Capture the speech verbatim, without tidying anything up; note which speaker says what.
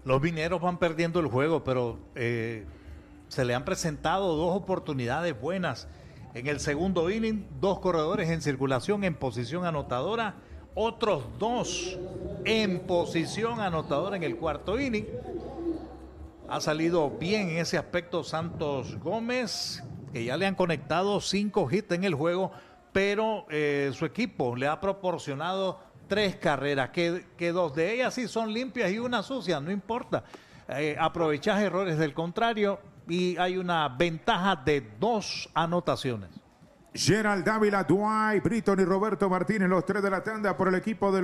Speaker 1: Los Mineros van perdiendo el juego, pero eh, se le han presentado dos oportunidades buenas. En el segundo inning, dos corredores en circulación en posición anotadora, otros dos en posición anotadora en el cuarto inning. Ha salido bien en ese aspecto Santos Gómez, que ya le han conectado cinco hits en el juego, pero eh, su equipo le ha proporcionado tres carreras, que, que dos de ellas sí son limpias y una sucia, no importa. Eh, aprovechás errores del contrario y hay una ventaja de dos anotaciones.
Speaker 2: Gerald Dávila, Dwight Britton y Roberto Martínez, los tres de la tanda por el equipo de